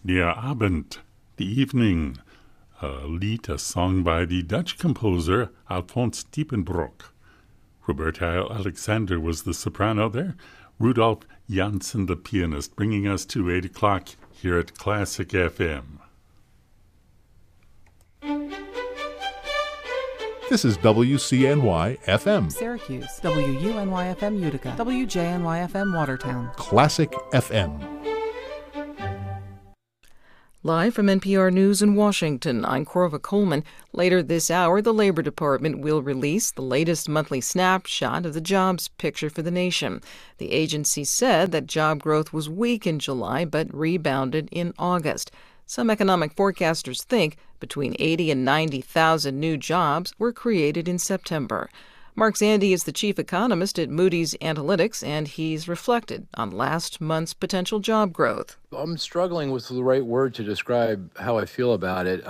Der Abend, the evening, a lied, a song by the Dutch composer Alphonse Diepenbrock. Roberta Alexander was the soprano there. Rudolf Janssen, the pianist, bringing us to 8 o'clock here at Classic FM. This is WCNY-FM. Syracuse, WUNY-FM Utica, WJNY-FM Watertown. Classic FM. Live from NPR News in Washington, I'm Corva Coleman. Later this hour, the Labor Department will release the latest monthly snapshot of the jobs picture for the nation. The agency said that job growth was weak in July but rebounded in August. Some economic forecasters think between 80 and 90,000 new jobs were created in September. Mark Zandi is the chief economist at Moody's Analytics, and he's reflected on last month's potential job growth. I'm struggling with the right word to describe how I feel about it.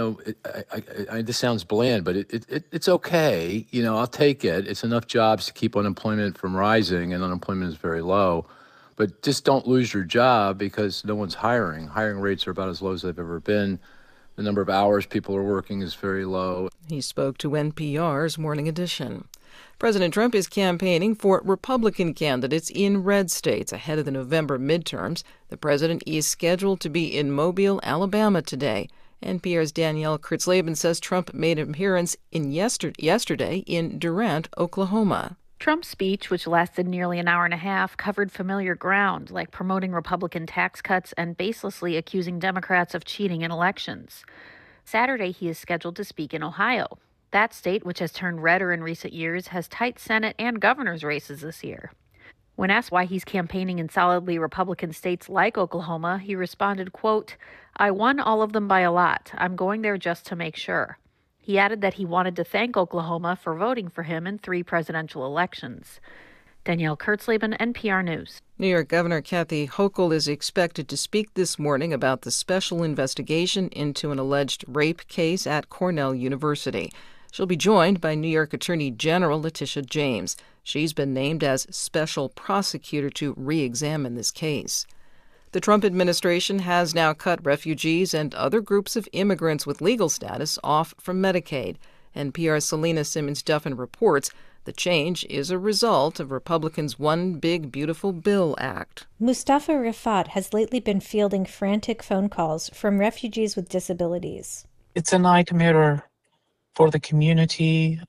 This sounds bland, but it's okay. I'll take it. It's enough jobs to keep unemployment from rising, and unemployment is very low. But just don't lose your job because no one's hiring. Hiring rates are about as low as they've ever been. The number of hours people are working is very low. He spoke to NPR's Morning Edition. President Trump is campaigning for Republican candidates in red states ahead of the November midterms. The president is scheduled to be in Mobile, Alabama today. NPR's Danielle Kurtzleben says Trump made an appearance yesterday in Durant, Oklahoma. Trump's speech, which lasted nearly an hour and a half, covered familiar ground, like promoting Republican tax cuts and baselessly accusing Democrats of cheating in elections. Saturday, he is scheduled to speak in Ohio. That state, which has turned redder in recent years, has tight Senate and governor's races this year. When asked why he's campaigning in solidly Republican states like Oklahoma, he responded, quote, "I won all of them by a lot. I'm going there just to make sure." He added that he wanted to thank Oklahoma for voting for him in 3 presidential elections. Danielle Kurtzleben, NPR News. New York Governor Kathy Hochul is expected to speak this morning about the special investigation into an alleged rape case at Cornell University. She'll be joined by New York Attorney General Letitia James. She's been named as special prosecutor to re-examine this case. The Trump administration has now cut refugees and other groups of immigrants with legal status off from Medicaid. NPR's Selena Simmons-Duffin reports the change is a result of Republicans' One Big Beautiful Bill Act. Mustafa Rifat has lately been fielding frantic phone calls from refugees with disabilities. It's a nightmare for the community.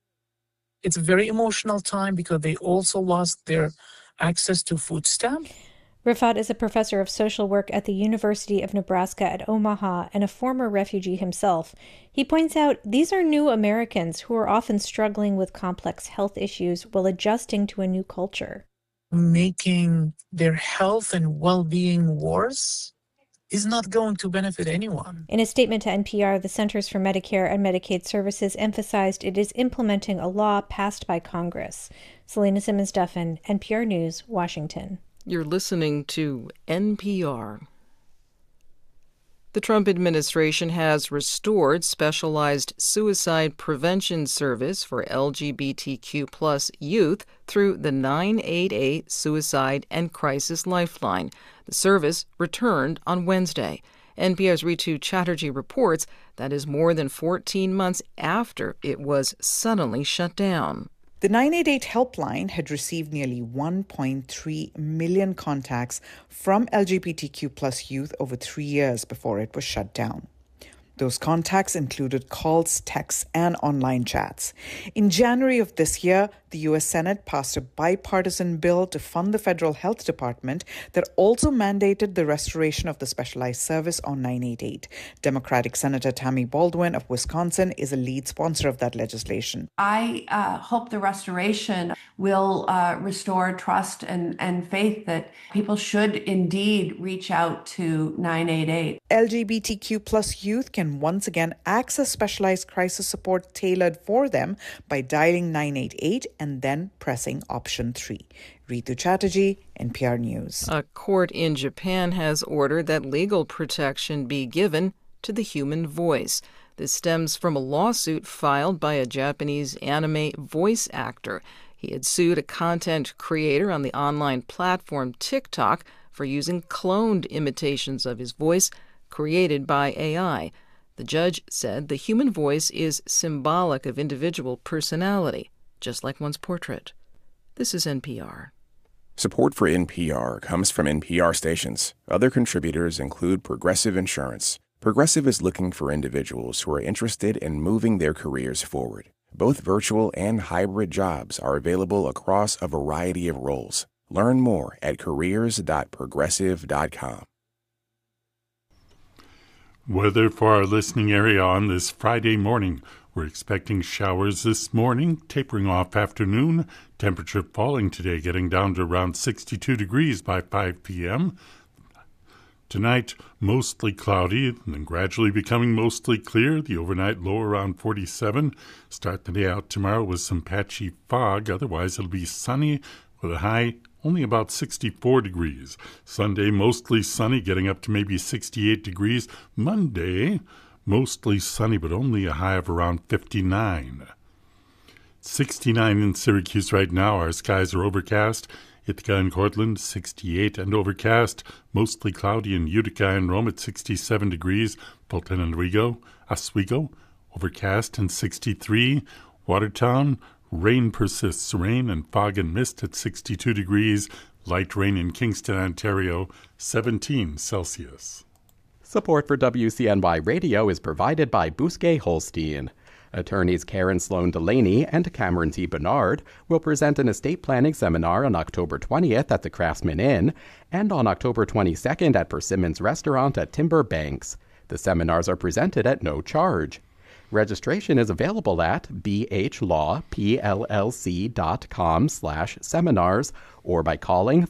It's a very emotional time because they also lost their access to food stamps. Rifat is a professor of social work at the University of Nebraska at Omaha and a former refugee himself. He points out these are new Americans who are often struggling with complex health issues while adjusting to a new culture. Making their health and well-being worse is not going to benefit anyone. In a statement to NPR, the Centers for Medicare and Medicaid Services emphasized it is implementing a law passed by Congress. Selena Simmons-Duffin, NPR News, Washington. You're listening to NPR. The Trump administration has restored specialized suicide prevention service for LGBTQ+ youth through the 988 Suicide and Crisis Lifeline. The service returned on Wednesday. NPR's Ritu Chatterjee reports that is more than 14 months after it was suddenly shut down. The 988 helpline had received nearly 1.3 million contacts from LGBTQ+ youth over 3 years before it was shut down. Those contacts included calls, texts, and online chats. In January of this year, the U.S. Senate passed a bipartisan bill to fund the federal health department that also mandated the restoration of the specialized service on 988. Democratic Senator Tammy Baldwin of Wisconsin is a lead sponsor of that legislation. I hope the restoration will restore trust and faith that people should indeed reach out to 988. LGBTQ+ youth can once again access specialized crisis support tailored for them by dialing 988 and then pressing option 3. Ritu Chatterjee, NPR News. A court in Japan has ordered that legal protection be given to the human voice. This stems from a lawsuit filed by a Japanese anime voice actor. He had sued a content creator on the online platform TikTok for using cloned imitations of his voice created by AI. The judge said the human voice is symbolic of individual personality, just like one's portrait. This is NPR. Support for NPR comes from NPR stations. Other contributors include Progressive Insurance. Progressive is looking for individuals who are interested in moving their careers forward. Both virtual and hybrid jobs are available across a variety of roles. Learn more at careers.progressive.com. Weather for our listening area on this Friday morning. We're expecting showers this morning, tapering off afternoon. Temperature falling today, getting down to around 62 degrees by 5 p.m. Tonight, mostly cloudy, and then gradually becoming mostly clear. The overnight low around 47. Start the day out tomorrow with some patchy fog. Otherwise, it'll be sunny with a high only about 64 degrees. Sunday, mostly sunny, getting up to maybe 68 degrees. Monday, mostly sunny, but only a high of around 59. 69 in Syracuse right now. Our skies are overcast. Ithaca and Cortland, 68 and overcast. Mostly cloudy in Utica and Rome at 67 degrees. Fulton and Oswego, overcast and 63. Watertown, rain persists. Rain and fog and mist at 62 degrees. Light rain in Kingston, Ontario, 17 Celsius. Support for WCNY Radio is provided by Bousquet Holstein. Attorneys Karen Sloan Delaney and Cameron T. Bernard will present an estate planning seminar on October 20th at the Craftsman Inn and on October 22nd at Persimmons Restaurant at Timber Banks. The seminars are presented at no charge. Registration is available at bhlawpllc.com/seminars or by calling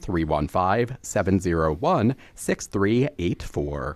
315-701-6384.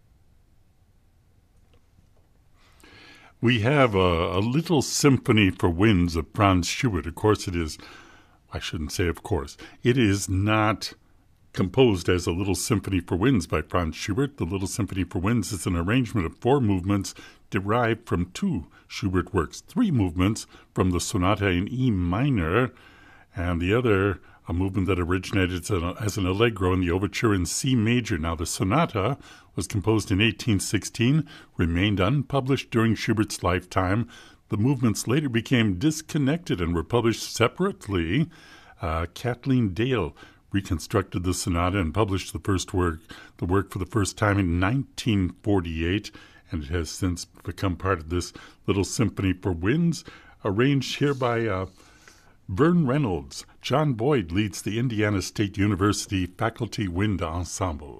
We have a little symphony for winds of Franz Schubert. Of course, it is, I shouldn't say of course, it is not composed as a little symphony for winds by Franz Schubert. The Little Symphony for Winds is an arrangement of 4 movements derived from 2 Schubert works, 3 movements from the Sonata in E minor, and the other a movement that originated as an allegro in the overture in C major. Now, the sonata was composed in 1816, remained unpublished during Schubert's lifetime. The movements later became disconnected and were published separately. Kathleen Dale reconstructed the sonata and published the work for the first time in 1948, and it has since become part of this Little Symphony for Winds, arranged here by Vern Reynolds. John Boyd leads the Indiana State University Faculty Wind Ensemble.